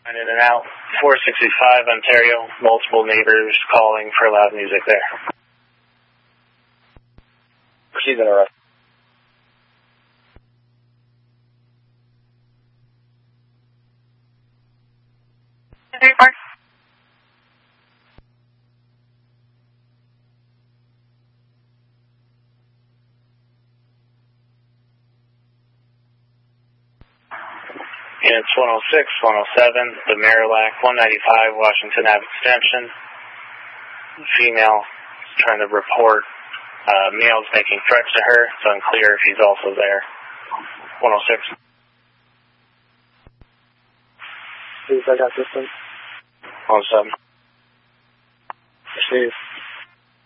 In and out, 465 Ontario, multiple neighbors calling for loud music there. She's interested. Units 106, 107, the Marillac, 195, Washington Ave Extension. Female is trying to report males making threats to her. It's unclear if he's also there. 106. Please, I got this one. 107. Steve.